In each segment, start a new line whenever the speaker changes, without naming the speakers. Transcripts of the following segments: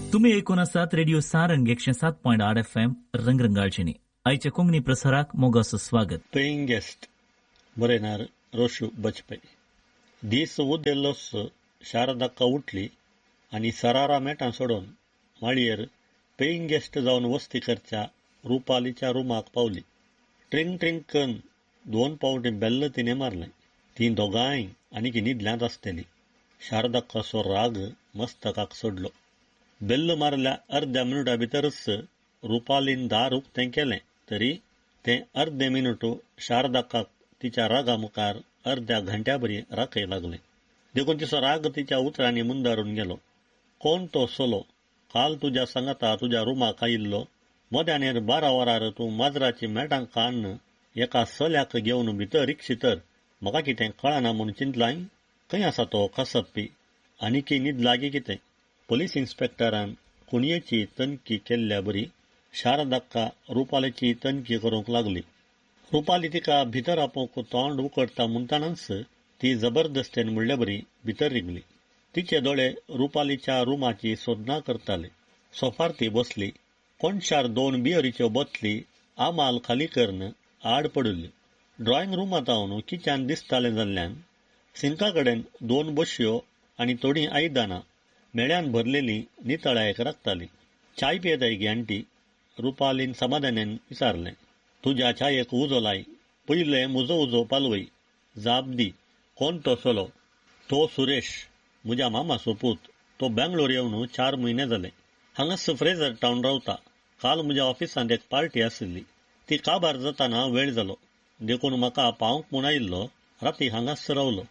तुम्ही ऐकून आसात रेडिओ सारंग 107.8 FM रंगरंगाळचिनी. आयच्या कोंकणी प्रसाराक मोगाचं स्वागत.
Paying guest बरयणार रोशू बचपै. दीस उद्देल्लोस शारदाक्का उठली आणि सरारा मेटां सोडून माळयेर पेईंग गेस्ट जावन वस्ती करच्या रुपालीच्या रुमाक पावली. ट्रिंग ट्रिंग कन 2 पावटी बेल्ल तिने मारलें. ती दोगांय आनी न्हिदल्यांत आसतली. शारदाक्काचो राग मस्तकाक चडलो. बेल्ल मारल्या अर्ध्या मिनटा भितरच रुपालीन दार उक्तें केलें, तरी तें अर्धे मिनटू शारदाक्काक तिच्या रागा मुखार अर्ध्या घंट्याभरी राखय लागलें. देखून तिचो राग तिच्या उतरांनी मुंदारून गेलो. कोण तो सोलो? काल तुज्या सांगाता तुज्या रुमाक आयिल्लो. मोद्यानेर 12 वरार तूं माजराची मेटां काडन एका सल्याक घेवन भितर रिक्षितर. म्हाका कितें कळना म्हूण चिंतलाय. खंय आसा तो कसप्पी? आनीक न्हीद लागी कितें? पुलीस इन्स्पेक्टरान कुणयेची तनकी केल्ल्या बरी शारदाक्का रुपालीची तनकी करूंक लागली. रुपाली तिका भितर आपोवंक तोंड उकडटा म्हणटनाच ती जबरदस्तेन म्हणले बरी भितर रिगली. तिचे दोळे रुपालीच्या रुमाची सोदना करताले. सोफार ती बसली. कोणशार 2 बियरीच्यो बोतली आमाल खाली करून आड पडिल्ल्यो. ड्रॉइंग रूमांत हांव किचन दिसतालें जाल्ल्यान सिंका कडेन 2 बशयो आनी थोडीं आयदनां मेळ्यान भरलेली नितळायेक राखताली. चाय पियेताय गी आंटी? रुपालीन समाधानान विचारलें. तुज्या चायेक उजो लाय. पयले म्हजो उजो पालवय. जाप दी. कोण तो सोलो? तो सुरेश, म्हज्या मामाचो पूत. तो बेंगलोर येवन 4 म्हयने जाले. हांगास फ्रेझर टावन रावता. काल म्हज्या ऑफिसांत एक पार्टी आशिल्ली. ती काबार जाताना वेळ जालो. देखून म्हाका पावंक म्हूण आयिल्लो. राती हांगास रावलो.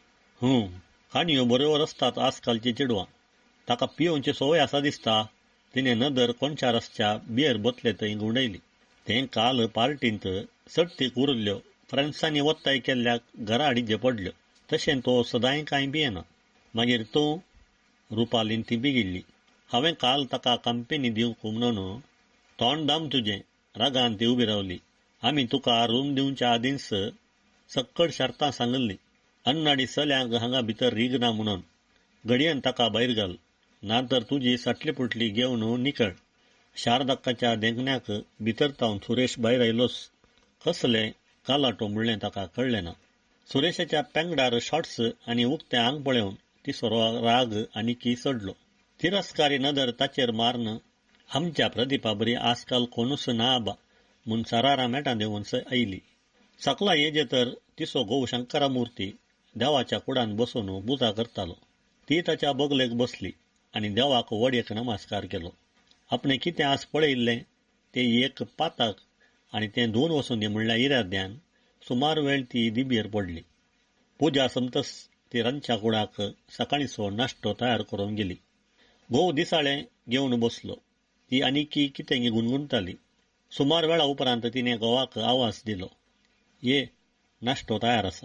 काणयो बऱ्यो आसतात आजकालची चेडवां. ताका पियोवची सवय आसा दिसता. तिने नदर कोणच्या रसच्या बियर बोतले थंय गुंडयली. तें काल पार्टींत सट्टीक उरल्ल्यो फ्रेंड्सांनी वत्ताय केल्ल्याक घरा हाडिचे पडल्यो. तशें तो सदांय कांय पियेना. मागीर तूं? रुपालीन ती बिगिडली. हांवें काल ताका कंपेनी दिवंक म्हणून तोंड दाम तुजें. रागान ती उबी रावली. आमी तुका रूम दिवच्या आदींच सक्कड शर्तां सांगल्लीं. अन्नाडी सल्यांक हांगा भितर रिगना म्हणून. घडयेन ताका भायर घाल, नातर तुजी साटली पुटली घेवन निकळ. शारदाक्काच्या देंगण्याक भितर तावन सुरेश भायर आयलोस. कसलें कालाटो म्हणलें ताका कळलें ना. सुरेशाच्या पेंगडार शॉर्ट्स आनी उक्तें आंग पळोवन तिचो राग आनीकी चडलो. तिरस्कारी नदर ताचेर मारन आमच्या प्रदीपा बरी आजकाल कोणूच ना आबा म्हूण सरारा मेटां देंवन आयली. सकला येजे तर तिचो घोव शंकरामुर्ती देवाच्या कुडान बसून पुजा करतालो. ती ताच्या बगलेक बसली आनी देवाक वडयेक नमस्कार केलो. आपणें कितें आज पळयिल्लें तें एक पाताक आनी तें धुवन वचून दी म्हणल्या इराद्यान सुमार वेळ ती दिबेर पडली. पुजा समतस ती रांदच्या कुडाक सकाळीचो नाश्तो तयार करून गेली. घोव दिसाळें घेवन बसलो. ती आनीकी कितें गुणगुणताली. सुमार वेळा उपरांत तिणें घोवाक आवाज दिलो. ये, नाश्तो तयार आसा.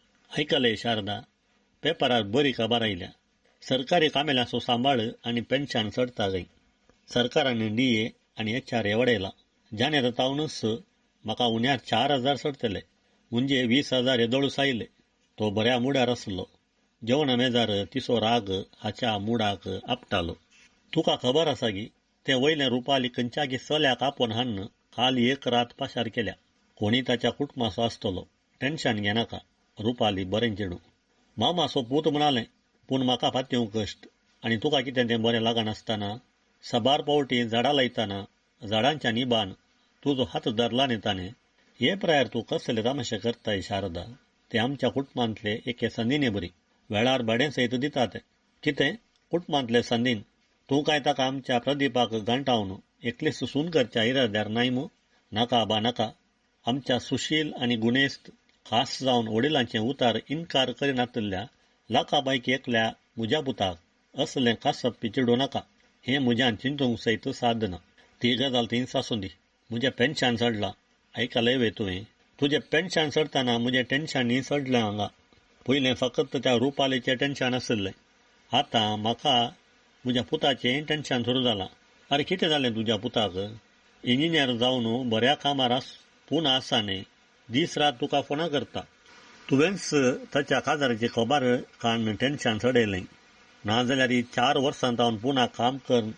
आयकले शारदा, पेपरार बरी खबर आयल्या. सरकारी कामेल्यांचो सांबाळ आनी पेन्शन चडता गई. सरकारान DA आनी HR वाडयला. जानेर तावनच म्हाका उण्यार 4,000 चडतले. म्हणजे 20,000 येदोळूच आयले. तो बऱ्या मुडार आसलो. जेवणा मेजार तिचो राग हाच्या मुडाक आपटालो. तुका खबर आसा गी, ते वयले रुपाली खंयच्यागी चल्याक आपोवन हाडन काल एक रात पाशार केल्या. कोणी ताच्या कुटुंबाचो आसतलो. टेन्शन घेनाका. रुपाली बरें चेडू. मामाचो पूत म्हणालें, पूण म्हाका फात्यो कश्ट. आनी तुका कितें तें बरें लागनासतना सबार पावटी झाडां लायतना झाडांच्या निबान तुजो हात धरला न्ही ताणें. हे प्रायर तूं कसले तमाशे करताय शारदा? ते आमच्या कुटुंबांतले एके संदीने बरी. वेळार भाडें सयत दितात. कितें कुटुंबांतले संदीन? तूं काय ताका आमच्या प्रदीपाक गांठावन एकलेस सून करच्या इराद्यार नाय मू? नाका बा नाका. आमच्या सुशील आनी गुणेस्त खास जावन वडिलांचे उतार इन्कार करिनातल्या लाखापैकी एकल्या म्हज्या पुताक असलें कासप्पी चिडू नाका. हें म्हज्यान चिंतूंक सयत साधना. ती गजाल तीन सासून दी. म्हजें पेन्शन चडलां. आयकलें वे तुवें? तुजें पेन्शन चडटाना म्हजें टेन्शनय चडलें हांगा. पयलें फकत त्या रुपालीचें टेन्शन आसलें. आतां म्हाका म्हज्या पुताचें टेन्शन सुरू जालां. अरे कितें जालें तुज्या पुताक? इंजिनियर जावन बऱ्या कामार पूण आसा न्ही. दीस रात तुका फोना करता. तुवेंच ताच्या काजाराची खबर काडून टेन्शन चडयलें. नाजाल्यार 4 वर्सां जावन पुना काम कर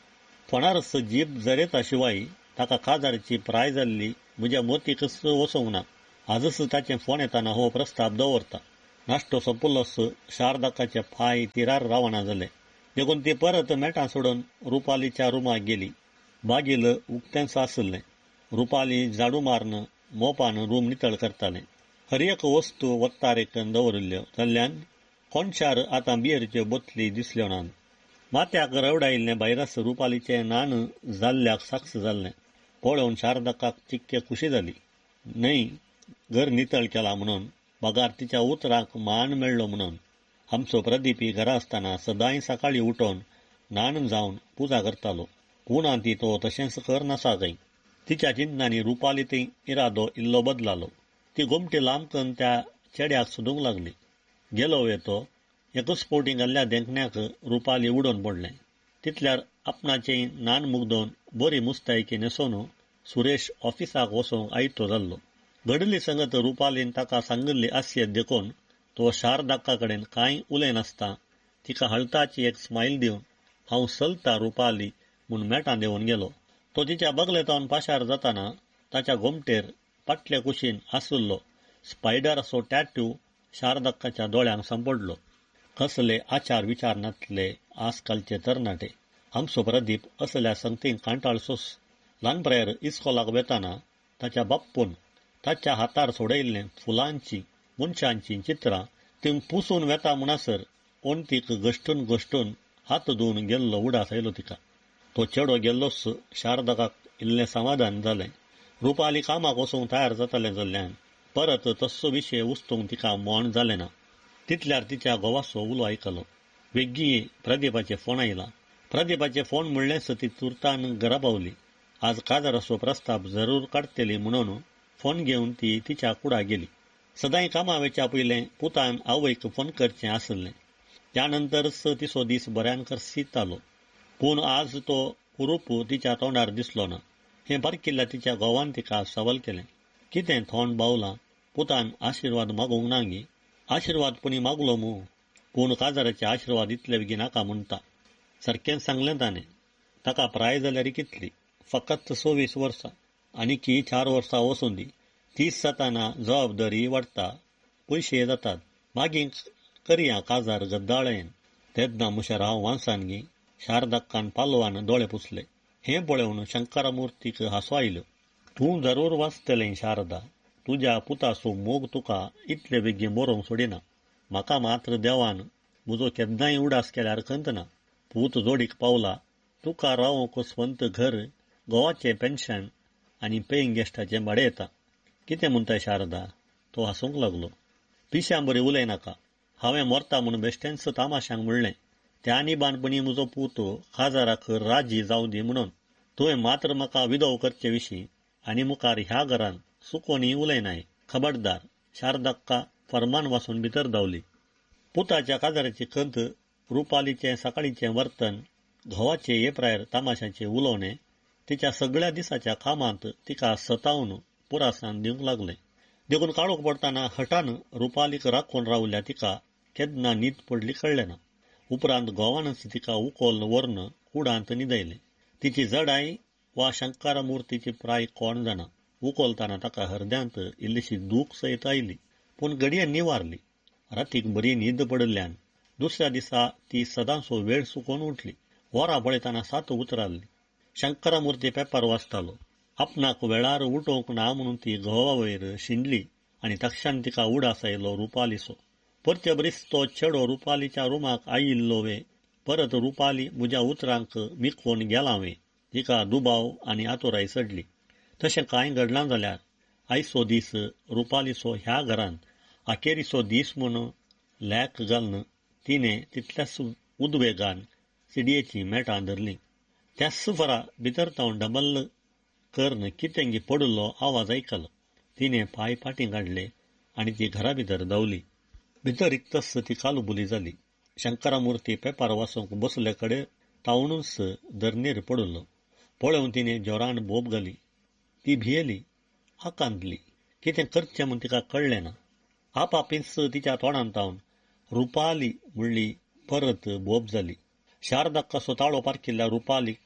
फोणारस जीप जरेता शिवाय ताका काजारची प्राय जाल्ली म्हज्या मोतीकच वसोंक ना. आजच ताचें फोन येताना हो प्रस्ताव दवरता. नाश्तो सोंपलोस शारदाकाचे पाय तिरार रावना जाले. देखून ती परत मेटां सोडून रुपालीच्या रुमाक गेली. बागील उक्तेंच आसलें. रुपाली झाडू मारन मोपान रूम नितळ करतालें. हर एक वस्तू वत्तारेकन दवरिल्ल्यो जाल्ल्यान कोणशार आतां बियरच्यो बोतली दिसल्यो नात. माथ्याक रवडायिल्लें भायरस रुपालीचें नान जाल्ल्याक साक्ष जाल्लें पळोवन शारदाकाक चिक्के खुशी जाली. न्हय, घर नितळ केला म्हणून, पगार तिच्या उतराक मान मेळ्ळो म्हणून. आमचो प्रदीपी घरा आसतना सदांय सकाळी उठोवन नान जावन पुजा करतालो. पूण ती तो तशेंच करनासा काय. तिच्या चिंतनांनी रुपालीतय इरादो इल्लो बदलालो. ती घुमटी लांबकन त्या चेड्याक सोदूंक लागली. गेलो वेतो एकच पोवटी घाल्ल्या देंकण्याक रुपाली उडोवन पडलें. तितल्यार आपणाचें नान मुगदोवन बरी मुस्तायकी न्हेसोन सुरेश ऑफिसाक वचोंक आयतो जाल्लो. घडली संगत रुपालीन ताका सांगिल्ली आस्येत देखून तो शारदाक्का कडेन कांय उलयनासता तिका हळताची एक स्माईल दिवन हांव चलता रुपाली म्हूण मेटां देंवन गेलो. तो तिच्या बगलेतावन पाशार जाताना ताच्या घोमटेर पाटले कुशीन आसुल्लो स्पायडराचो टॅटू शारदाक्काच्या दोळ्यांक सांपडलो. कसले आचार विचार नातले आजकालचे तरणाटे. आमचो प्रदीप असल्या संगतींक कांटाळसोस. ल्हानपणार इस्कोलाक वेताना ताच्या बाप्पून ताच्या हातार सोडयिल्लें फुलांची मनशांची चित्रां थिंग पुसून वेता म्हणसर ओंतीक गश्टून गश्टून हात धुवन गेल्लो उडास आयलो तिका. तो चेडो गेल्लोस शारदाकाक इल्लें समाधान जालें. रुपाली कामाक वचूंक तयार जातालें जाल्ल्यान परत तस्सो विशय उस्तूंक तिका मोण जालें ना. तितल्यार तिच्या घोवाचो उलो आयकलो. वेग्गी प्रदीपाचे फोन आयला. प्रदीपाचे फोन म्हणलेंच ती तुर्तान घरा पावली. आज काजाराचो प्रस्ताव जरूर काडटली म्हणून फोन घेवन ती तिच्या कुडा गेली. सदांय कामा वेच्या पयलें पुतान आवयक फोन करचें आसलें. त्यानंतरच तिचो दीस बऱ्यान करसीतालो. पूण आज तो कुरूप तिच्या तोंडार दिसलो ना. हें पारकिल्ल्या तिच्या घोवान तिका सवाल केलें. कितें थोंड बावलां? पुतान आशिर्वाद मागूंक ना गी. आशिर्वाद पुणी मागलो मू. पूण काजाराचे आशिर्वाद इतले बेगीन नाका म्हणटा. सारकें सांगलें ताणें. ताका प्राय जाल्यार कितली? फकत 26 वर्सां. आनीकी 4 वर्सां वचून दी. 30 जाताना जबाबदारी वाडटा, पयशे जातात. मागीर करया काजार गद्दाळेन. तेन्ना मुशार हांव वांसान गी. शारदाक्कान पालवान दोळे पुसले. हें पळोवन शंकरमुर्तीक हांसो आयल्यो. तूं जरूर वाचतलें शारदा. तुज्या पुताचो मोग तुका इतले बेगीन बरोवंक सोडिना. म्हाका मात्र देवान म्हजो केन्नाय उडास केल्यार खंत ना. पूत जोडीक पावला. तुका रावोंक स्वंत घर, गोवाचें पेन्शन आनी पेईंग गेस्टाचें भाडें येता. कितें म्हणटाय शारदा? तो हांसूंक लागलो. पिश्यां बरी उलयनाका. हांवें मोरता म्हूण बेश्टेंच तामाश्यांक म्हणलें. त्या निबाणपणी म्हजो पूत काजाराक राजी जावं दी म्हणून. तुवें मात्र म्हाका विदव करचे विशीं आनी मुखार ह्या घरान सुकोनी उलयनाय. खबरदार. शारदाक्का फर्मान वाचून भितर धांवली. पुताच्या काजाराची खंत, रुपालीचें सकाळीचें वर्तन, घोवाचे येप्रायर तामाशाचे उलोवणे तिच्या सगळ्या दिसाच्या कामांत तिका सतावन पुरासान दिवंक लागलें. देखून काळोख पडटाना हटान रुपालीक राखून रावल्या तिका केन्ना न्हीद पडली कळ्ळें ना. उपरांत घोवानच तिका उखोल व्हरून कुडांत न्हिदयलें. तिची जडाय वा शंकरमुर्तीची प्राय कोण जाणा. उखोलताना ताका हृदयांत इल्लीशी दूख सयत आयली. पूण घडये निवारली. रातीक बरी न्हीद पडल्यान दुसऱ्या दिसा ती सदांचो वेळ चुकोवन उठली. वरां पळयताना 7 उतराल्ली. शंकरमुर्ती पेपर वाचतालो. आपणाक वेळार उठोवंक ना म्हणून ती घोवा वयर शिंडली आनी तक्षान तिका उडास आयलो रुपालीचो. परते बरीच तो चेडो रुपालीच्या रुमाक आयिल्लो वे. परत रुपाली म्हज्या उतरांक मिकोवन गेला वे. तिका दुबाव आनी आतुराय चडली. तशें कांय घडलां जाल्यार आयचो दीस रुपालीचो ह्या घरान अखेरीचो दीस म्हूण लॅक घालन तिणें तितल्याच उद्वेगान चिडयेची मेटां धरलीं. त्याच फरा भितर तावन डबल कर्ण कितेंगी पडलो आवाज आयकलो. तिणें पाय फाटीं काडले आनी ती घरा भितर धांवली. भितर रिक्तस ती कालुबुली जाली. शंकरमुर्ती पेपर वाचूंक बसले कडेन तावनूच धरणेर पडलो. पळोवन तिणें जोरान बोब घाली. ती भियेली, आकांतली. कितें करचें म्हूण तिका कळ्ळें ना. आपापीच तिच्या तोंडान तावन रुपाली म्हणली. परत बोब जाली. शारदाक कसो ताळो पारकिल्ल्या रुपालीक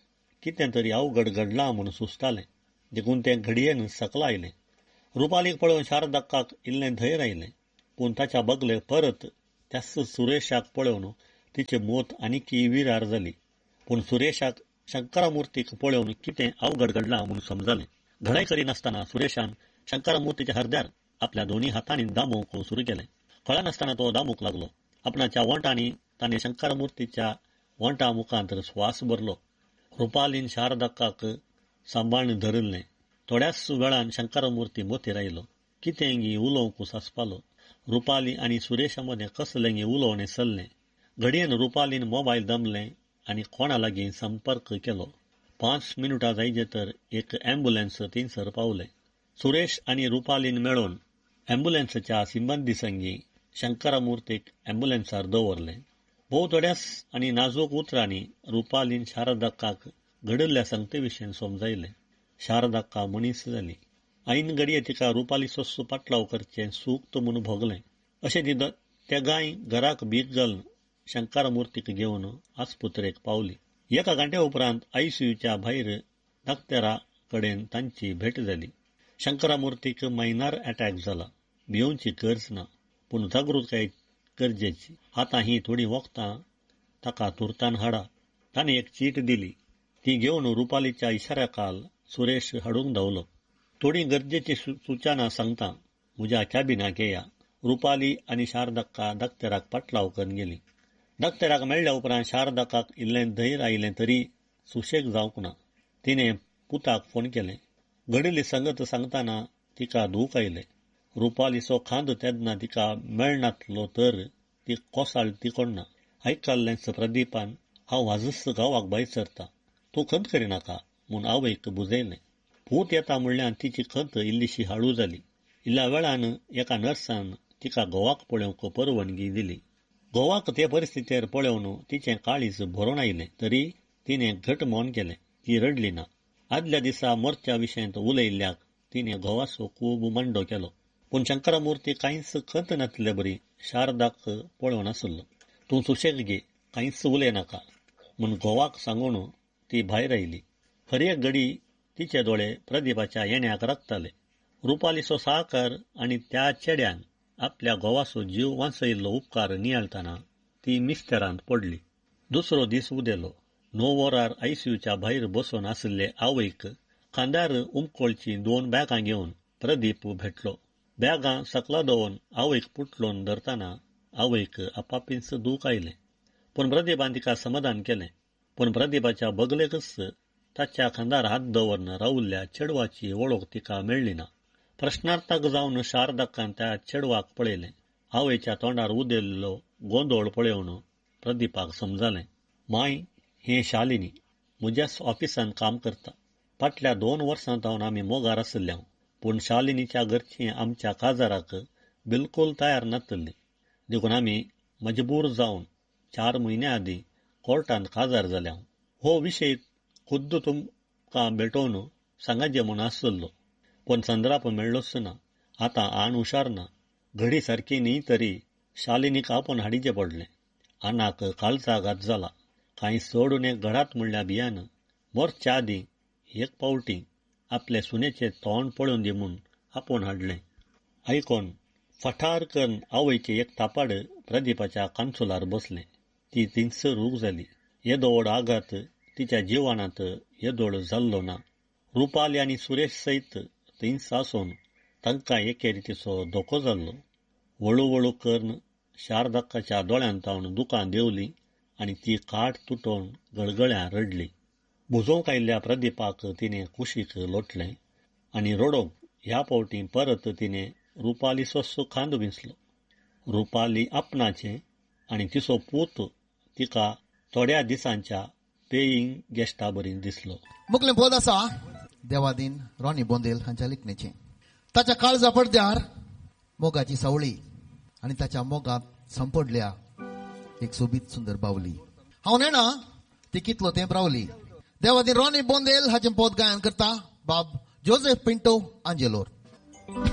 कितें तरी अवघड घडलां म्हूण सुस्तालें. देखून तें घडयेन सकल आयलें. रुपालीक पळोवन शारदक्काक इल्लें धैर्य आयलें. पूण ताच्या बगले परत त्याच सुरेशाक पळोवन तिचे मोत आनीकय विरार जाली. पूण सुरेशाक शंकरामुर्तीक पळोवन कितें अवघड घडलां म्हूण समजलें. घडाय करिनासतना सुरेशान शंकरामुर्तीच्या हरद्यार आपल्या दोन्ही हातांनी दामूंक सुरू केलें. कळनासतना तो दामूंक लागलो. आपणाच्या वंटांनी ताणें शंकरामुर्तीच्या वंटा मुखांत स्वास भरलो. रुपालीन शारदक्काक सांबाळून धरिल्लें. थोड्याच वेळान शंकरामुर्ती मोतीर आयलो. कितेंगी उलोवंक सासपालो. रुपाली आनी सुरेशा मदें कसलेंगी उलोवणें चल्लें. घडयेन रुपालीन मोबायल दमलें आनी कोणा लागीं संपर्क केलो. 5 मिनटां जायचे तर एक ॲम्ब्युलन्स थंयसर पावलें. सुरेश आनी रुपालीन मेळोवन ॲम्ब्युलन्सच्या सिंबंदी संगी शंकरामुर्तीक ॲम्ब्युलन्सार दवरलें. भोव थोड्याच आनी नाजूक उतरांनी रुपालीन शारदक्काक घडिल्ल्या संगते समजायलें. शारदक्का मनीस जाली. ऐन घडये तिका रुपाली सोस्सू पाटलाव करचें सूक्त म्हूण भोगलें. अशें ती तेगाय घराक भीक घालन शंकरामुर्तीक घेवन आस्पत्रेक पावली. 1 घंटे उपरांत आयसीयूच्या भायर डाक्तरा कडेन तांची भेट जाली. शंकरामुर्तीक मायनर अटॅक जाला. भिवची गरज ना, पूण जागृताय गरजेची. आतां ही थोडी वखदां ताका तुर्तान हाडा. ताणें एक चीट दिली. ती घेवन रुपालीच्या इशाऱ्याखाल सुरेश हाडूंक धांवलो. थोडी गरजेची सूचना सांगता म्हज्या कॅबिनाक येया. रुपाली आनी शारदक्का डाक्तराक पाटलाव करून गेली. डाक्तराक मेळ्ळ्या उपरांत शारदक्काक इल्लें धैर्य आयलें तरी सुशेग जावंक ना. तिणें पुताक फोन केलें. घडिल्ली संगत सांगतना तिका दूख आयलें. रुपालीचो खांद तेन्ना तिका मेळनातलो तर ती कोसाळ तिकोण ना. आयकल्लेंच प्रदीपान हांव वाजस गांवाक भायर सरता. तूं खंत करिनाका म्हूण आवयक बुजयलें. पूत येता म्हणल्यार तिची खंत इल्लीशी हाळू जाली. इल्ल्या वेळान एका नर्सान तिका घोवाक पळोवंक परवानगी दिली. घोवाक ते परिस्थितीर पळोवन तिचें काळीज भरून आयलें तरी तिणें घट मौन केलें. ती रडली ना. आदल्या दिसा मोर्च्या विशयंत उलयल्ल्याक तिणें घोवाचो खूब मांडो केलो. पूण शंकरामुर्ती कांयच खंत नासले बरी शारदाक पळोवन आसलो. तूं सुशेग घे, कांयच उलयनाका म्हूण घोवाक सांगून ती भायर आयली. खरी एक घडी तिचे दोळे प्रदीपाच्या येण्याक रगताले. रुपालीचो साकार आनी त्या चेड्यान आपल्या घोवाचो जीव वाचयल्लो उपकार नियाळतना ती मिस्तेरांत पडली. दुसरो दीस उदेलो. 9 वरार आयसीयूच्या भायर बसून आशिल्ले आवयक खांद्यार उमकोळची 2 बॅगां घेवन प्रदीप भेटलो. बॅगां सकला दवरून आवयक पुटलोवन धरतना आवयक आपापींच दूख आयलें. पूण प्रदीपान तिका समाधान केलें. पूण प्रदीपाच्या बगलेकच ताच्या खांदार हात दवरून रावल्ल्या चेडवाची वळख तिका मेळ्ळी ना. प्रश्नार्थक जावन शारदक्कान त्या चेडवाक पळयलें. आवयच्या तोंडार उदेल्लो गोंदोळ पळोवन प्रदीपाक समजलें. माय, हें शालिनी म्हज्याच ऑफिसान काम करता. फाटल्या 2 वर्सां जावन आमी मोगार आशिल्ल्या. पूण शालिनीच्या घरचीं आमच्या काजाराक बिलकूल तयार नासलीं. देखून आमी मजबूर जावन 4 म्हयन्या आदीं कोर्टांत काजार जाल्या. हो विशय खुद्द तुमकां भेटोवन सांगाचे म्हूण आसलो. पूण संद्राप मेळ्ळोच ना. आतां आण हुशार ना. घडी सारकी न्ही तरी शालिनीक आपूण हाडिचें पडलें. आनाक काळजा घात जाला. कांय चड उणें घडात म्हणल्या भियान मोरच्या आदीं एक पावटी आपले सुनेचें तोंड पळोवन दी म्हूण आपूण हाडलें. आयकोन फटार करून आवयचें एक थापाड प्रदीपाच्या कांसुलार बसलें. ती थिंगसर रूग जाली. येदो व्हड आघात तिच्या जिवानांत येदोळ जाल्लो ना. रुपाली आनी सुरेश सयत थंयच आसून तांकां एके रितीचो धोको जाल्लो. वळू करून शारदक्काच्या दोळ्यांत तावन दुकां देंवली आनी ती काठ तुटोवन गळगळ्यां रडली. बुजोवंक आयिल्ल्या प्रदीपाक तिणें कुशीक लोटलें आनी रडोवंक ह्या फावटी परत तिणें रुपालीचो खांद भिंसलो. रुपाली आपणाचें आनी तिचो पूत तिका थोड्या दिसांच्या पेईंग गेस्टा बरी दिसलो.
मुखलें पद आसा देवादीन रॉनी बोंदेल हांच्या लिखणेचें. ताच्या काळजा पडद्यार मोगाची सावळी आनी ताच्या मोगात संपडल्या एक सोबीत सुंदर बावली. हांव नेणा ती कितलो तेंप रावली. देवादीन रॉनी बोंदेल हाचें पद गायन करता बाब जोसेफ पिंटो आंजेलोर.